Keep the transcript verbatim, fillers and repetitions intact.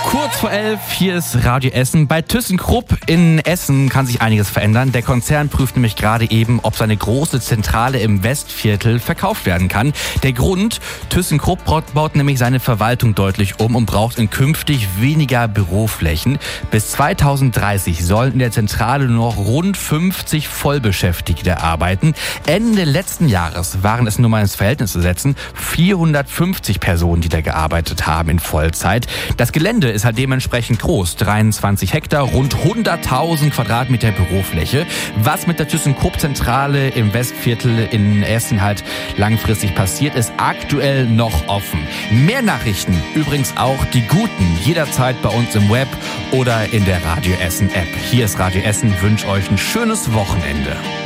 Kurz vor elf, hier ist Radio Essen. Bei ThyssenKrupp in Essen kann sich einiges verändern. Der Konzern prüft nämlich gerade eben, ob seine große Zentrale im Westviertel verkauft werden kann. Der Grund, ThyssenKrupp baut nämlich seine Verwaltung deutlich um und braucht in künftig weniger Büroflächen. Bis zweitausenddreißig sollen in der Zentrale nur noch rund fünfzig Vollbeschäftigte arbeiten. Ende letzten Jahres waren es, nur mal ins Verhältnis zu setzen, vierhundertfünfzig Personen, die da gearbeitet haben in Vollzeit. Das Gelände ist halt dementsprechend groß, dreiundzwanzig Hektar, rund hunderttausend Quadratmeter Bürofläche. Was mit der ThyssenKrupp-Zentrale im Westviertel in Essen halt langfristig passiert, ist aktuell noch offen. Mehr Nachrichten, übrigens auch die guten, jederzeit bei uns im Web oder in der Radio Essen App. Hier ist Radio Essen, wünsche euch ein schönes Wochenende.